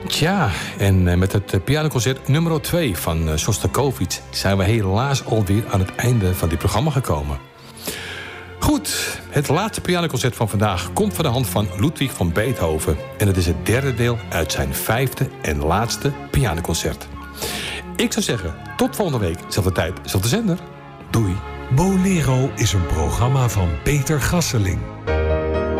Tja, en met het pianoconcert nummer 2 van Shostakovich zijn we helaas alweer aan het einde van dit programma gekomen. Goed, het laatste pianoconcert van vandaag komt van de hand van Ludwig van Beethoven. En het is het derde deel uit zijn 5e en laatste pianoconcert. Ik zou zeggen, tot volgende week, zelfde tijd, zelfde zender. Doei. Bolero is een programma van Peter Gasseling.